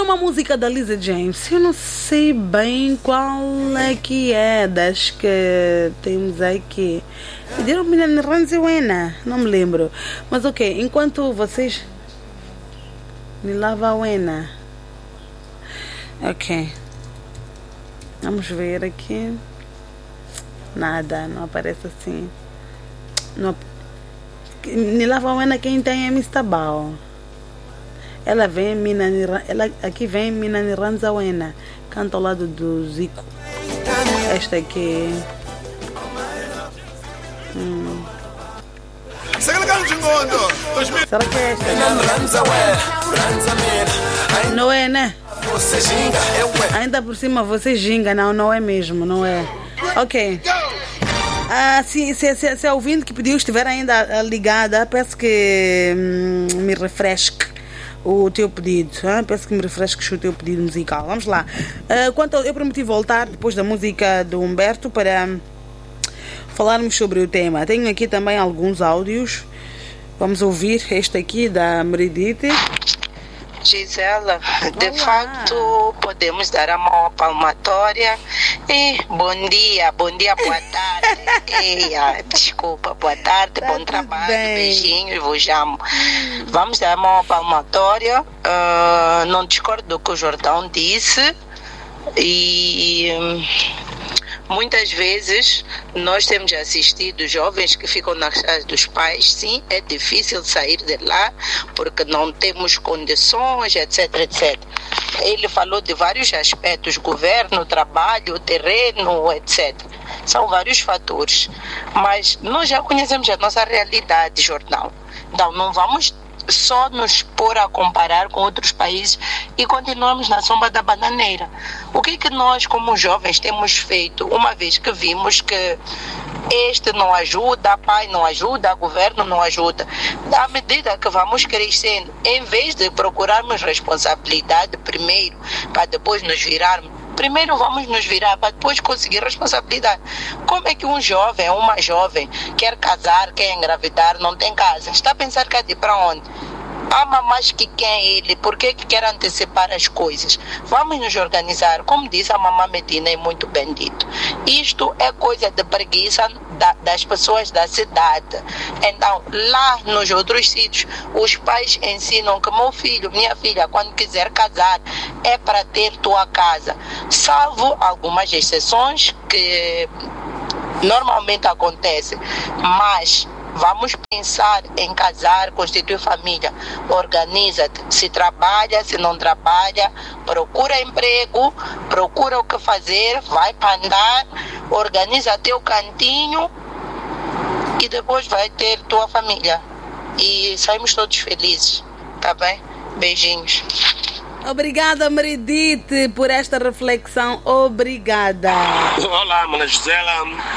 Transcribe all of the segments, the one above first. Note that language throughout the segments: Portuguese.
uma música da Lisa James. Eu não sei bem qual é que é das que temos aqui. Pediram Mina Ranziwena, não me lembro. Mas ok, enquanto vocês... Nilava Wena. Ok. Vamos ver aqui. Nada, não aparece assim. Não... Nilava Wena quem tem é Mr. Bao. Ela vem ela aqui vem Mina Ranziwena. Canta ao lado do Zico. Esta aqui. Será que é esta? Não é, né? Ainda por cima você ginga. Não é mesmo, não é. Ok. Se a ouvinte que pediu estiver ainda ligada, peço que me refresque o teu pedido. Peço que me refresques o teu pedido musical. Vamos lá. Eu prometi voltar depois da música do Humberto para falarmos sobre o tema. Tenho aqui também alguns áudios. Vamos ouvir este aqui da Meredith. Gisela, de fato podemos dar a mão palmatória e bom dia, boa tarde. Desculpa, boa tarde, bom trabalho, beijinhos, vos amo. Vamos dar a mão palmatória. Não discordo do que o Jordão disse e muitas vezes nós temos assistido jovens que ficam nas casas dos pais. Sim, é difícil sair de lá porque não temos condições, etc. Ele falou de vários aspectos: governo, trabalho, terreno, etc. São vários fatores, mas nós já conhecemos a nossa realidade, Jornal. Então não vamos só nos pôr a comparar com outros países e continuamos na sombra da bananeira. O que nós como jovens temos feito, uma vez que vimos que este não ajuda, pai não ajuda, governo não ajuda, à medida que vamos crescendo, em vez de procurarmos responsabilidade primeiro, para depois nos virarmos, primeiro vamos nos virar para depois conseguir responsabilidade. Como é que um jovem ou uma jovem quer casar, quer engravidar, não tem casa? Está a pensar que é de para onde? Ama mais que quem é ele, por que quer antecipar as coisas? Vamos nos organizar, como diz a mamãe Medina e muito bem dito. Isto é coisa de preguiça das pessoas da cidade. Então, lá nos outros sítios, os pais ensinam que meu filho, minha filha, quando quiser casar, é para ter tua casa. Salvo algumas exceções que normalmente acontecem, mas vamos pensar em casar, constituir família. Organiza-te. Se trabalha, se não trabalha, procura emprego, procura o que fazer, vai para andar, organiza teu cantinho e depois vai ter tua família. E saímos todos felizes. Tá bem? Beijinhos. Obrigada, Meredith, por esta reflexão. Obrigada. Olá, Mana Gisela.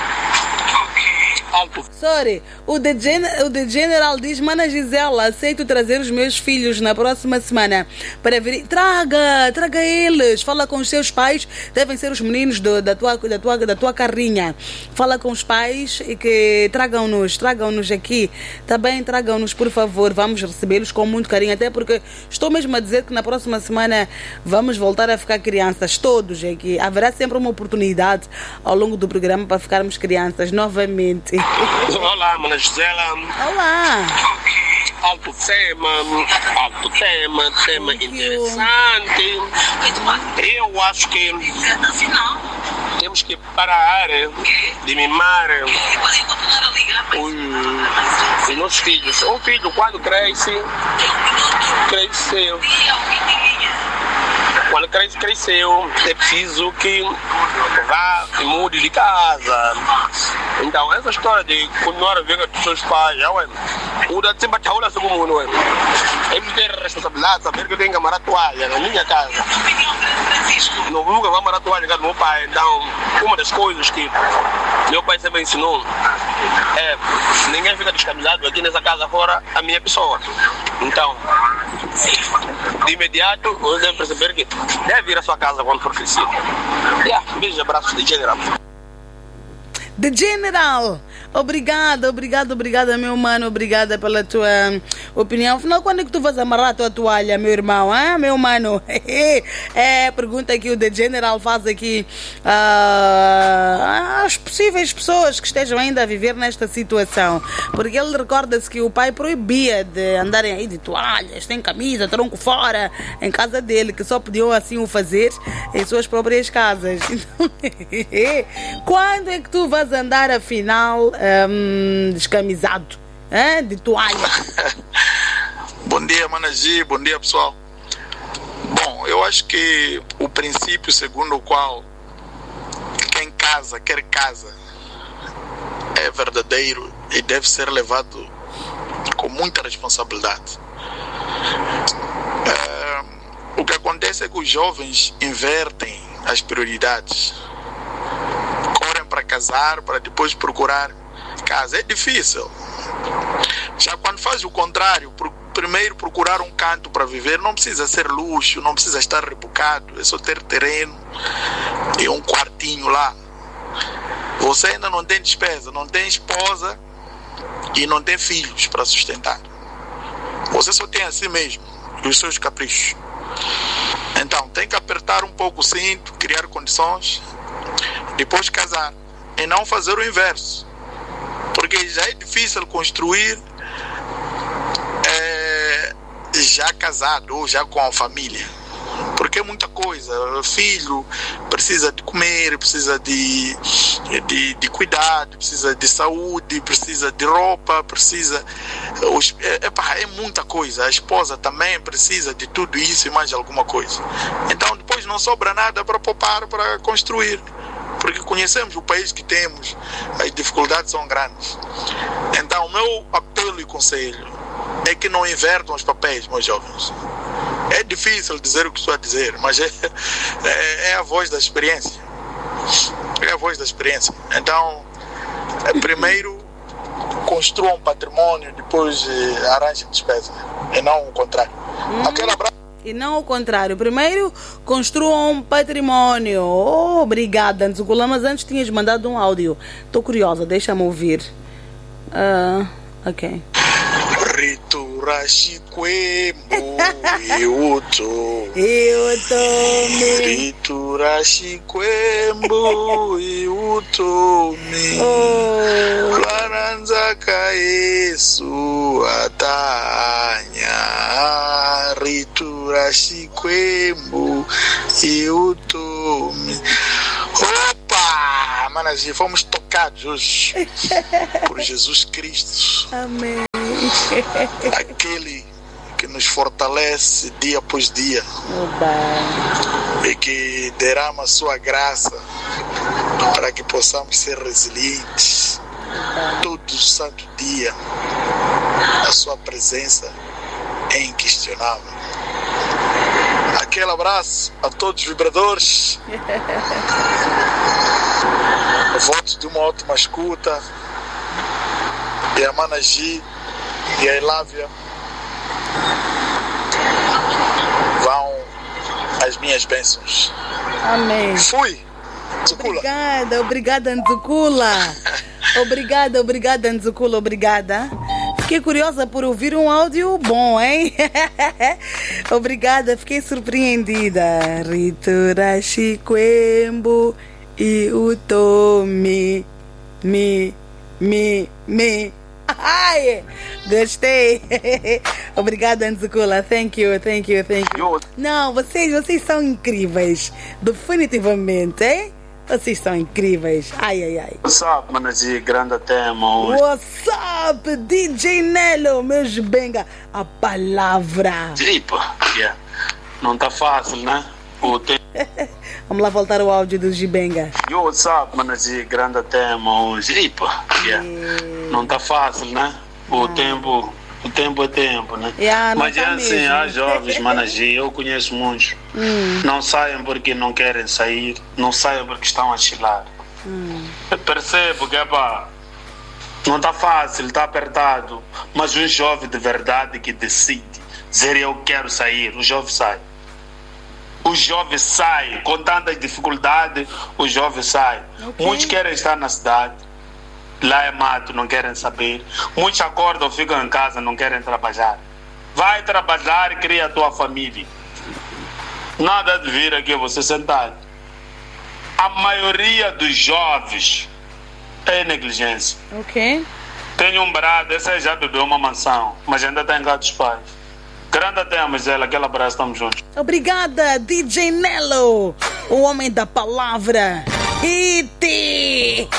Sorry, o The General diz: Mana Gisela, aceito trazer os meus filhos na próxima semana para vir. Traga eles. Fala com os seus pais, devem ser os meninos da tua carrinha. Fala com os pais e que tragam-nos aqui. Tá bem? Tragam-nos, por favor. Vamos recebê-los com muito carinho. Até porque estou mesmo a dizer que na próxima semana vamos voltar a ficar crianças, todos aqui. Haverá sempre uma oportunidade ao longo do programa para ficarmos crianças novamente. Olá, Mana Gisela. Olá. Alto tema interessante. Eu acho que temos que parar de mimar os nossos filhos. Um filho, quando cresceu. Quando cresceu, é preciso que vá e mude de casa. Então, essa história de continuar a ver com os seus pais, o da sempre está olhando sobre o mundo. Eu preciso ter responsabilidade, saber que eu tenho que amarrar toalha na minha casa. Não nunca vou amarrar toalha na casa do meu pai. Então, uma das coisas que meu pai sempre ensinou é: ninguém fica descamisado aqui nessa casa fora a minha pessoa. Então, de imediato, você deve perceber que deve vir à sua casa quando for crescido. Beijos e abraços de General. The General. Obrigada, meu mano. Obrigada pela tua opinião. Afinal, quando é que tu vais amarrar a tua toalha, meu irmão? Hein, meu mano? É a pergunta que o The General faz aqui às possíveis pessoas que estejam ainda a viver nesta situação. Porque ele recorda-se que o pai proibia de andarem aí de toalhas, sem camisa, tronco fora, em casa dele, que só podiam assim o fazer em suas próprias casas. Então, quando é que tu vais andar afinal descamisado, de toalha? Bom dia, Mana G, bom dia, pessoal. Bom, eu acho que o princípio segundo o qual quem casa quer casa é verdadeiro e deve ser levado com muita responsabilidade. O que acontece é que os jovens invertem as prioridades, correm para casar para depois procurar casa. É difícil. Já quando faz o contrário, primeiro procurar um canto para viver, não precisa ser luxo, não precisa estar rebocado, é só ter terreno e um quartinho lá. Você ainda não tem despesa, não tem esposa e não tem filhos para sustentar. Você só tem a si mesmo e os seus caprichos. Então tem que apertar um pouco o cinto, criar condições, depois casar e não fazer o inverso, porque já é difícil construir já casado ou já com a família, porque é muita coisa. Filho precisa de comer, precisa de cuidado, precisa de saúde, precisa de roupa, precisa é muita coisa. A esposa também precisa de tudo isso e mais alguma coisa. Então depois não sobra nada para poupar, para construir, porque conhecemos o país que temos, as dificuldades são grandes. Então o meu apelo e conselho é que não invertam os papéis, meus jovens. É difícil dizer o que estou a dizer, mas é a voz da experiência. É a voz da experiência. Então, primeiro construam um patrimônio, depois arranjem despesa, e não o contrário. Aquele abraço. E não o contrário. Primeiro, construam um patrimônio. Obrigada, Nzugula, mas antes tinhas mandado um áudio. Estou curiosa, deixa-me ouvir. Ok. Ritura Chiquembo, eu tô me. Ritura Chiquembo, eu tô me. Laranza caeço atanha. Ritura Chiquembo, eu tô me. Opa! Manas, fomos tocados hoje por Jesus Cristo. Amém. Aquele que nos fortalece dia após dia. E que derrama a sua graça para que possamos ser resilientes todo santo dia. A sua presença é inquestionável. Aquele abraço a todos os vibradores. Votos de uma ótima escuta. E a Mana G e a Elávia vão as minhas bênçãos. Amém. Fui, Nzukula. Obrigada, Nzukula. Obrigada, Nzukula, obrigada. Fiquei curiosa por ouvir um áudio bom, hein? Obrigada, fiquei surpreendida. Ritura Chiquembo e o Tomi, me. Ai, gostei. Obrigada, Nzukula. Thank you. Não, vocês são incríveis. Definitivamente, hein? Vocês são incríveis. Ai. What's up, Mana G? Grande tema hoje. What's up, DJ Nelo, meu Gibenga? A palavra. Tipo, não tá fácil, né? Vamos lá voltar ao áudio do Gibenga. Yo, what's up, Mana G? Grande tema hoje. Tipo, não tá fácil, né? O tempo é tempo, né? Mas tá assim, mesmo. há jovens, Mana G, eu conheço muitos. Não saiam porque não querem sair, não saiam porque estão a chilar. Eu percebo que não tá fácil, tá apertado. Mas um jovem de verdade que decide dizer eu quero sair, o jovem sai. O jovem sai, com tantas dificuldades, o jovem sai. Okay. Muitos querem estar na cidade, lá é mato, não querem saber. Muitos acordam, ficam em casa, não querem trabalhar. Vai trabalhar e cria a tua família. Nada de vir aqui você sentado. A maioria dos jovens é negligência. Ok. Tenho um brado, esse aí já bebeu uma mansão, mas ainda tem cá dos pais. Grande até a Misela, aquele abraço, estamos juntos. Obrigada, DJ Nelo, o homem da palavra. Iti!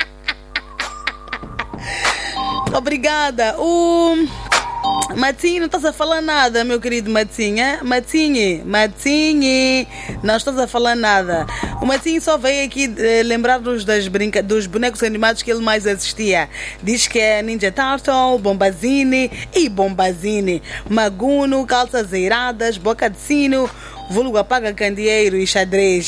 Obrigada. O Matinho, não estás a falar nada, meu querido Matinho, hein? Matinho, não estás a falar nada. O Matinho só veio aqui lembrar-nos dos bonecos animados que ele mais assistia. Diz que é Ninja Turtle, Bombazine e Bombazine, Maguno, Calças Eiradas, Boca de Sino, vulgo Apaga Candeeiro e Xadrez.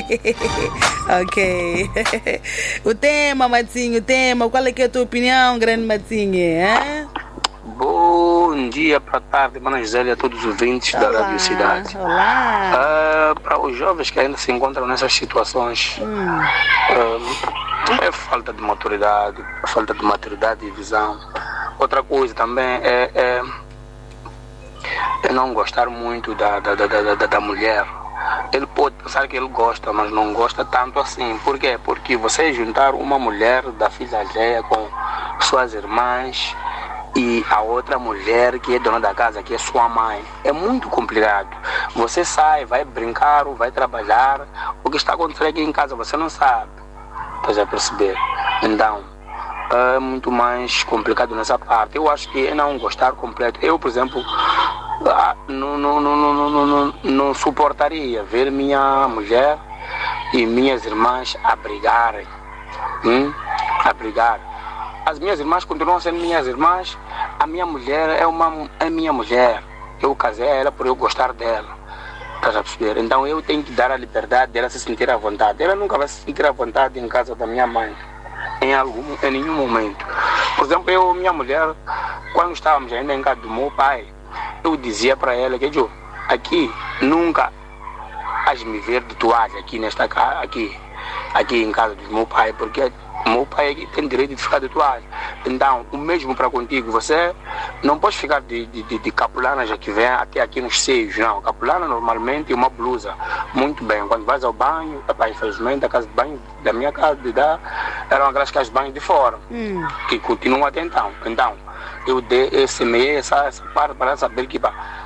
Ok. O tema, Matinho, o tema. Qual é que é a tua opinião, grande Matinho? Hein? Bom dia, para tarde, Mana Gisele, a todos os ouvintes da Rádio Cidade. Olá. Para os jovens que ainda se encontram nessas situações, é falta de maturidade, falta de maturidade e visão. Outra coisa também é não gostar muito da mulher. Ele pode pensar que ele gosta, mas não gosta tanto assim. Por quê? Porque você juntar uma mulher da filha alheia com suas irmãs e a outra mulher que é dona da casa, que é sua mãe, é muito complicado. Você sai, vai brincar, vai trabalhar, o que está acontecendo aqui em casa você não sabe. Estás a perceber? Então, é muito mais complicado nessa parte. Eu acho que é não gostar completo. Eu, por exemplo, não suportaria ver minha mulher e minhas irmãs a brigarem. A brigar. As minhas irmãs continuam sendo minhas irmãs. A minha mulher é minha mulher. Eu casei ela por eu gostar dela. Estás a perceber? Então eu tenho que dar a liberdade dela se sentir à vontade. Ela nunca vai se sentir à vontade em casa da minha mãe. Em nenhum momento. Por exemplo, eu e minha mulher, quando estávamos ainda em casa do meu pai, eu dizia para ela que aqui nunca has me ver de toalha aqui nesta casa, aqui em casa do meu pai, porque o meu pai tem direito de ficar de toalha. Então, o mesmo para contigo, você não pode ficar de capulana já que vem até aqui nos seios, não. Capulana normalmente é uma blusa. Muito bem, quando vais ao banho, infelizmente a casa de banho da minha casa de dar eram aquelas casas de banho de fora, que continuam até então. Então, eu semeei essa parte para saber que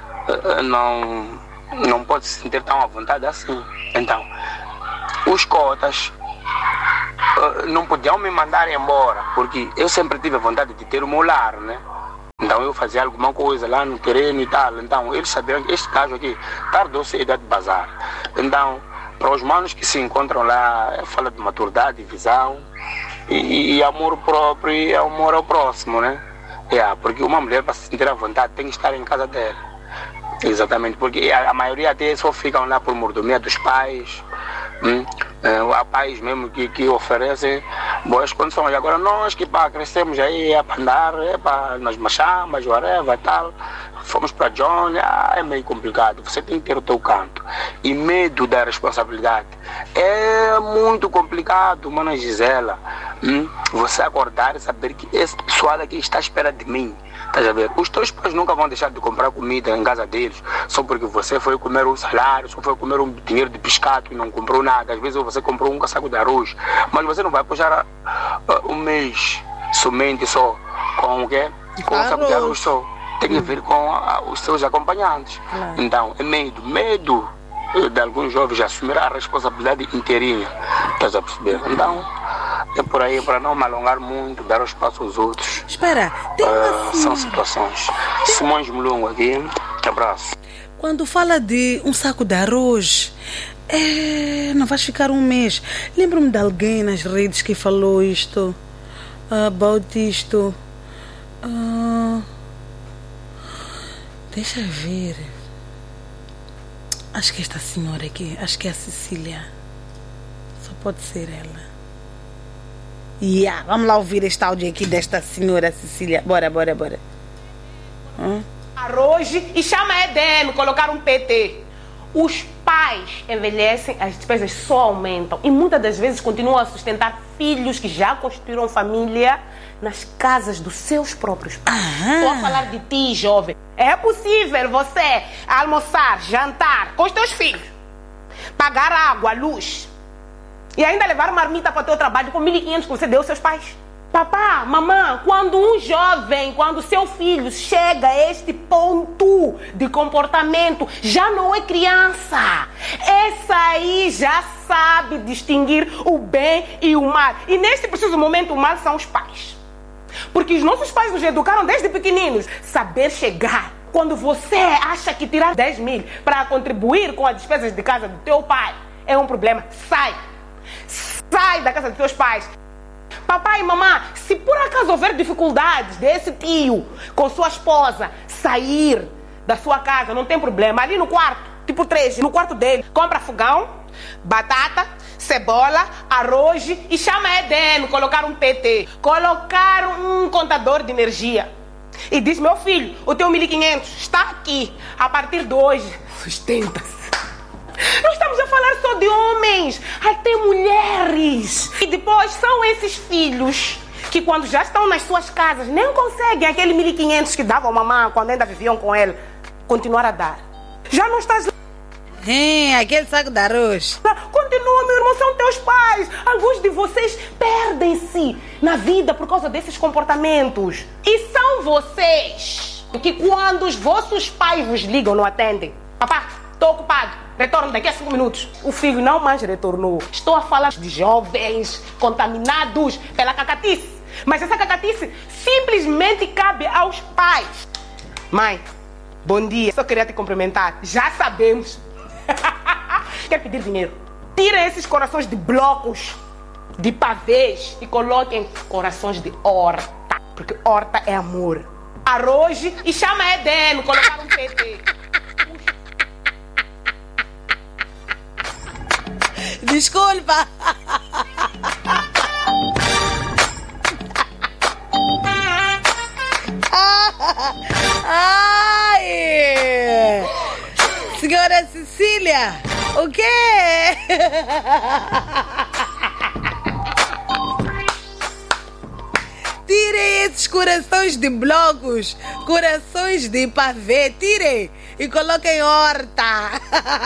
não pode se sentir tão à vontade assim. Então, os cotas não podiam me mandar embora, porque eu sempre tive a vontade de ter o meu lar, né? Então eu fazia alguma coisa lá no terreno e tal. Então eles sabiam que este caso aqui tardou a idade de bazar. Então, para os manos que se encontram lá, fala de maturidade, visão e amor próprio e amor ao próximo, né? Porque uma mulher, para se sentir à vontade, tem que estar em casa dela. Exatamente, porque a maioria até só ficam lá por mordomia dos pais. Há pais mesmo que oferecem boas condições. Agora nós que crescemos aí para andar, nas machambas, whatever, tal, fomos para John, é meio complicado. Você tem que ter o teu canto. E medo da responsabilidade. É muito complicado, Mana Gisela. Você acordar e saber que esse pessoal aqui está à espera de mim. Estás a ver? Os teus pais nunca vão deixar de comprar comida em casa deles só porque você foi comer um salário, só foi comer um dinheiro de pescado e não comprou nada. Às vezes você comprou um casaco de arroz, mas você não vai puxar um mês somente só com o quê? Com um saco de arroz só. Tem que vir com os seus acompanhantes. Então, é medo de alguns jovens assumir a responsabilidade inteirinha. Estás a perceber? Então, é por aí, para não me alongar muito, dar o espaço aos outros. Espera, tem são situações. Simões Mulungo aqui, abraço. Quando fala de um saco de arroz, não vais ficar um mês. Lembro-me de alguém nas redes que falou isto, about isto. Deixa eu ver. Acho que esta senhora aqui, acho que é a Cecília. Só pode ser ela. Vamos lá ouvir este áudio aqui desta senhora Cecília. Bora. Arroz e chama Eden, colocar um PT. Os pais envelhecem, as despesas só aumentam e muitas das vezes continuam a sustentar filhos que já construíram família nas casas dos seus próprios pais. Estou a falar de ti, jovem. É possível você almoçar, jantar com os teus filhos, pagar água, luz e ainda levar marmita para o teu trabalho com 1.500 que você deu aos seus pais? Papá, mamãe, quando um jovem, quando seu filho chega a este ponto de comportamento, já não é criança. Essa aí já sabe distinguir o bem e o mal. E neste preciso momento, o mal são os pais. Porque os nossos pais nos educaram desde pequeninos. Saber chegar. Quando você acha que tirar 10 mil para contribuir com as despesas de casa do teu pai é um problema, sai. Sai da casa dos teus pais. Papai e mamãe, se por acaso houver dificuldades desse tio com sua esposa sair da sua casa, não tem problema. Ali no quarto, tipo 3, no quarto dele, compra fogão, batata, cebola, arroz e chama a Eden, colocar um PT, colocar um contador de energia. E diz, meu filho, o teu 1.500 está aqui. A partir de hoje, sustenta-se. Não estamos a falar só de homens, até mulheres. E depois são esses filhos que quando já estão nas suas casas nem conseguem aquele 1.500 que davam a mamãe quando ainda viviam com ele continuar a dar. Já não estás lá. Aquele saco de arroz. Continua, meu irmão, são teus pais. Alguns de vocês perdem-se na vida por causa desses comportamentos. E são vocês que quando os vossos pais vos ligam não atendem. Papá, estou ocupado. Retorno daqui a 5 minutos. O filho não mais retornou. Estou a falar de jovens contaminados pela cacatice. Mas essa cacatice simplesmente cabe aos pais. Mãe, bom dia. Só queria te cumprimentar. Já sabemos. Quer pedir dinheiro? Tira esses corações de blocos, de pavês e coloquem corações de horta. Porque horta é amor. Arroz e chama a Eden, colocar um PT. Desculpa. Ai! Senhora Cecília, o quê? Tirem esses corações de blocos, corações de pavê, tirem e coloquem horta.